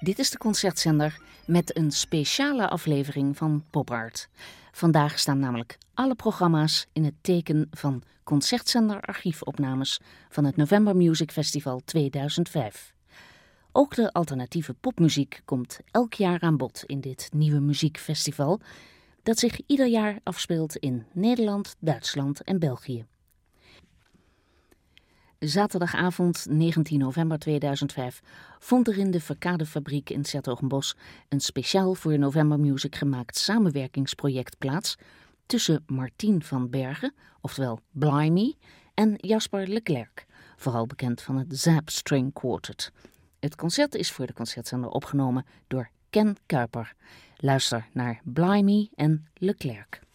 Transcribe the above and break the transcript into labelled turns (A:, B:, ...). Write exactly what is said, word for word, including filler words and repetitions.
A: Dit is de Concertzender met een speciale aflevering van Pop Art. Vandaag staan namelijk alle programma's in het teken van Concertzender archiefopnames van het November Music Festival tweeduizend vijf. Ook de alternatieve popmuziek komt elk jaar aan bod in dit nieuwe muziekfestival, dat zich ieder jaar afspeelt in Nederland, Duitsland en België. Zaterdagavond negentien november tweeduizend vijf vond er in de Verkadefabriek in 's-Hertogenbosch een speciaal voor November Music gemaakt samenwerkingsproject plaats tussen Martien van Bergen, oftewel Blimey, en Jasper Leclerc, vooral bekend van het Zaap String Quartet. Het concert is voor de Concertzender opgenomen door Ken Kuiper. Luister naar Blimey en Leclerc.